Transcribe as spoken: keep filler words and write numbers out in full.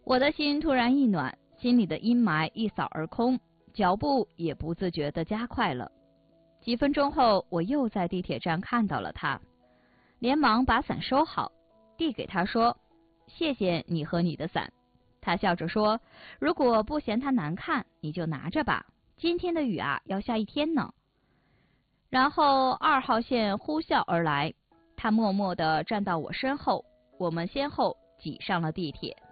我的心突然一暖，心里的阴霾一扫而空，脚步也不自觉地加快了。几分钟后，我又在地铁站看到了他，连忙把伞收好，递给他说：“谢谢你和你的伞。”他笑着说：“如果不嫌它难看，你就拿着吧。今天的雨啊，要下一天呢。”然后二号线呼啸而来，他默默地站到我身后，我们先后挤上了地铁。